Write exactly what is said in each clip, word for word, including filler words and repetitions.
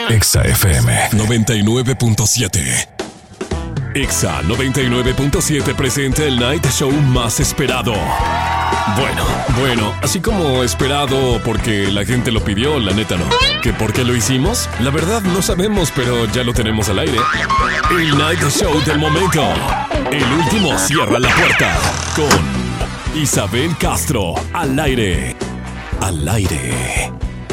Exa F M noventa y nueve punto siete. Exa noventa y nueve punto siete presenta el Night Show más esperado. Bueno, bueno, así como esperado porque la gente lo pidió, la neta no. ¿Que por qué lo hicimos? La verdad no sabemos, pero ya lo tenemos al aire. El Night Show del momento. El último cierra la puerta. Con Isabel Castro. Al aire. Al aire.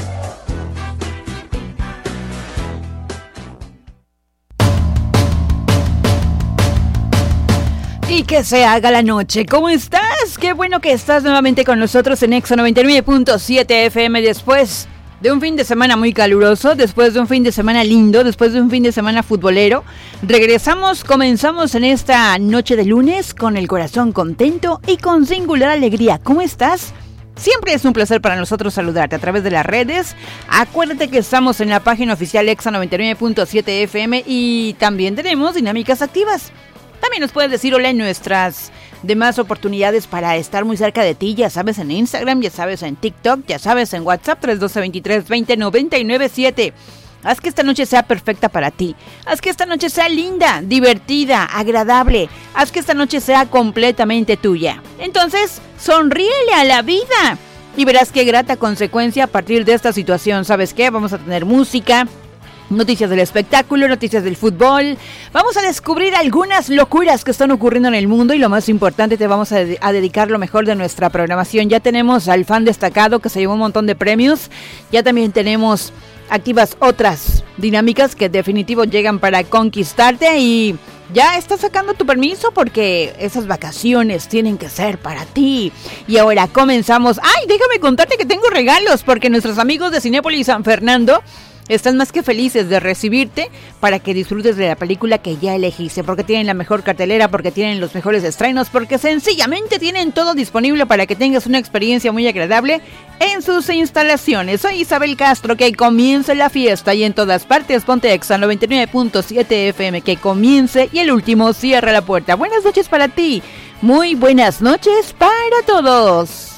Y que se haga la noche. ¿Cómo estás? Qué bueno que estás nuevamente con nosotros en Exa noventa y nueve punto siete F M después de un fin de semana muy caluroso, después de un fin de semana lindo, después de un fin de semana futbolero. Regresamos, comenzamos en esta noche de lunes con el corazón contento y con singular alegría. ¿Cómo estás? Siempre es un placer para nosotros saludarte a través de las redes. Acuérdate que estamos en la página oficial Exa noventa y nueve punto siete F M y también tenemos dinámicas activas. También nos puedes decir hola en nuestras demás oportunidades para estar muy cerca de ti. Ya sabes, en Instagram, ya sabes, en TikTok, ya sabes, en WhatsApp tres uno dos, veintitrés veinte noventa y nueve siete. Haz que esta noche sea perfecta para ti. Haz que esta noche sea linda, divertida, agradable. Haz que esta noche sea completamente tuya. Entonces, sonríele a la vida y verás qué grata consecuencia a partir de esta situación. ¿Sabes qué? Vamos a tener música, noticias del espectáculo, noticias del fútbol. Vamos a descubrir algunas locuras que están ocurriendo en el mundo y lo más importante, te vamos a, de- a dedicar lo mejor de nuestra programación. Ya tenemos al fan destacado que se llevó un montón de premios. Ya también tenemos activas otras dinámicas que definitivo llegan para conquistarte y ya estás sacando tu permiso porque esas vacaciones tienen que ser para ti. Y ahora comenzamos. ¡Ay, déjame contarte que tengo regalos! Porque nuestros amigos de Cinépolis San Fernando están más que felices de recibirte para que disfrutes de la película que ya elegiste, porque tienen la mejor cartelera, porque tienen los mejores estrenos, porque sencillamente tienen todo disponible para que tengas una experiencia muy agradable en sus instalaciones. Soy Isabel Castro, que comience la fiesta y en todas partes ponte Exa noventa y nueve punto siete F M, que comience y el último cierra la puerta. Buenas noches para ti, muy buenas noches para todos.